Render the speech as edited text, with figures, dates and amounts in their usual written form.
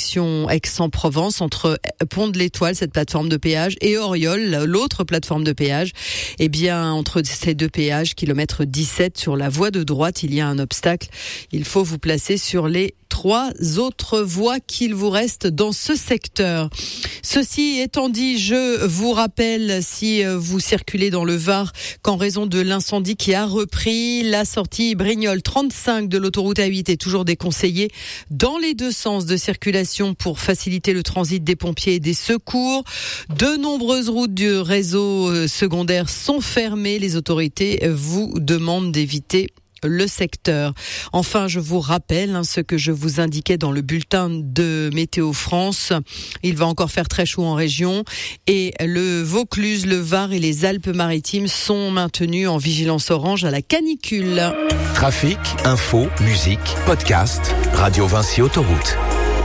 direction Aix-en-Provence entre Pont de l'Étoile, cette plateforme de péage, et Auriol, l'autre plateforme de péage. Eh bien, entre ces deux péages, kilomètre 17 sur la voie de droite, il y a un obstacle. Il faut vous placer sur les 3 autres voies qu'il vous reste dans ce secteur. Ceci étant dit, je vous rappelle, si vous circulez dans le Var, qu'en raison de l'incendie qui a repris, la sortie Brignoles 35 de l'autoroute A8 est toujours déconseillée dans les deux sens de circulation pour faciliter le transit des pompiers et des secours. De nombreuses routes du réseau secondaire sont fermées. Les autorités vous demandent d'éviter le secteur. Enfin, je vous rappelle ce que je vous indiquais dans le bulletin de Météo France. Il va encore faire très chaud en région et le Vaucluse, le Var et les Alpes-Maritimes sont maintenus en vigilance orange à la canicule. Trafic, info, musique, podcast, Radio Vinci Autoroute.